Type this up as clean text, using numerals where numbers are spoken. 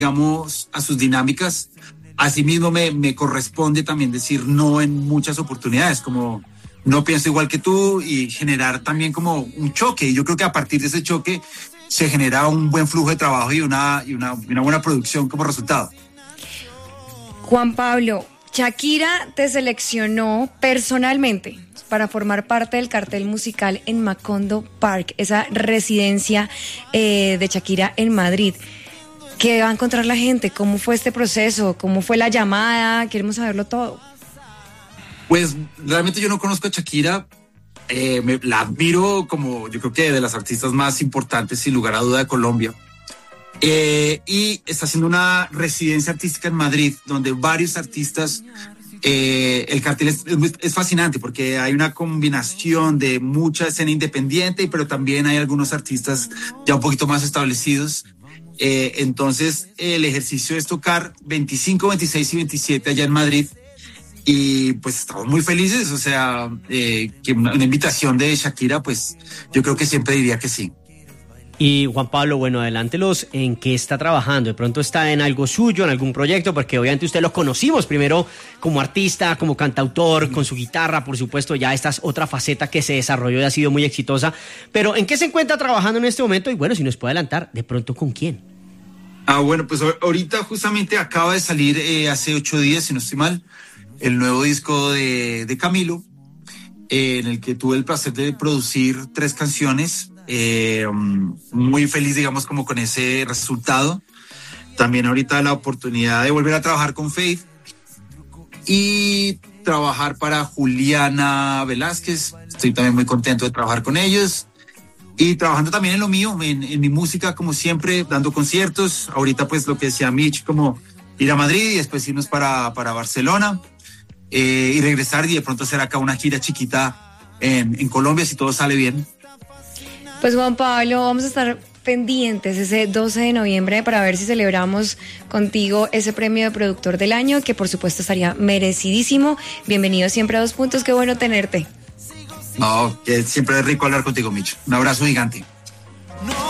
digamos, a sus dinámicas. Asimismo, me corresponde también decir no en muchas oportunidades, como no pienso igual que tú, y generar también como un choque. Y yo creo que a partir de ese choque se genera un buen flujo de trabajo y una buena producción como resultado. Juan Pablo, Shakira te seleccionó personalmente para formar parte del cartel musical en Macondo Park, esa residencia de Shakira en Madrid. ¿Qué va a encontrar la gente? ¿Cómo fue este proceso? ¿Cómo fue la llamada? Queremos saberlo todo. Pues realmente yo no conozco a Shakira, la admiro como yo creo que de las artistas más importantes sin lugar a duda de Colombia. Y está haciendo una residencia artística en Madrid donde varios artistas, el cartel es fascinante porque hay una combinación de mucha escena independiente, pero también hay algunos artistas ya un poquito más establecidos. Entonces el ejercicio es tocar 25, 26 y 27 allá en Madrid. Y pues estamos muy felices, o sea, que una invitación de Shakira, pues yo creo que siempre diría que sí. Y Juan Pablo, bueno, adelántelos en qué está trabajando. De pronto está en algo suyo, en algún proyecto, porque obviamente usted lo conocimos primero como artista, como cantautor, con su guitarra, por supuesto, ya esta es otra faceta que se desarrolló y ha sido muy exitosa. Pero ¿en qué se encuentra trabajando en este momento? Y bueno, si nos puede adelantar, de pronto ¿con quién? Bueno, pues ahorita justamente acaba de salir hace 8 días, si no estoy mal, el nuevo disco de Camilo, en el que tuve el placer de producir 3 canciones. Muy feliz, digamos, como con ese resultado. También ahorita la oportunidad de volver a trabajar con Faith y trabajar para Juliana Velázquez. Estoy también muy contento de trabajar con ellos y trabajando también en lo mío, en mi música, como siempre, dando conciertos. Ahorita pues lo que decía Mitch, como ir a Madrid y después irnos para Barcelona, y regresar y de pronto hacer acá una gira chiquita en Colombia si todo sale bien. Pues Juan Pablo, vamos a estar pendientes ese 12 de noviembre para ver si celebramos contigo ese premio de productor del año, que por supuesto estaría merecidísimo. Bienvenido siempre a 2 Puntos, qué bueno tenerte. No, que siempre es rico hablar contigo, Micho. Un abrazo gigante.